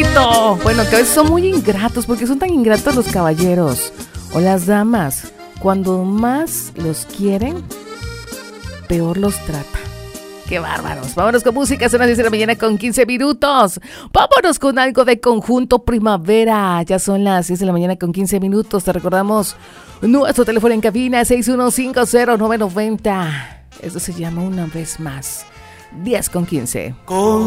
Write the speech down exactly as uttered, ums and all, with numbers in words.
ingrato. Bueno, que a veces son muy ingratos, porque son tan ingratos los caballeros o las damas. Cuando más los quieren, peor los trata. ¡Qué bárbaros! Vámonos con música, son las diez de la mañana con quince minutos. Vámonos con algo de Conjunto Primavera. Ya son las diez de la mañana con quince minutos. Te recordamos nuestro teléfono en cabina seis uno cinco cero nueve nueve cero. Eso se llama Una Vez Más. diez con quince. Con